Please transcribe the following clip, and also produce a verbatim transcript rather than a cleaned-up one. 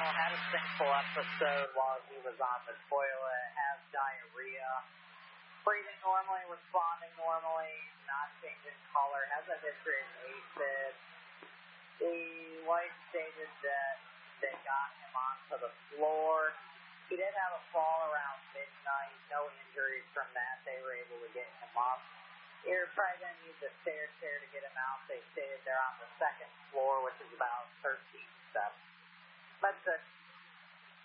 had a sinful episode while he was on the toilet, has diarrhea, breathing normally, responding normally, not changing color, has a history of AFib. The wife stated that they got him onto the floor. He did have a fall around midnight, no injuries from that. They were able to get him up. You're probably going to need the stair chair to get him out. They stated they're on the second floor, which is about thirteen steps. That's it.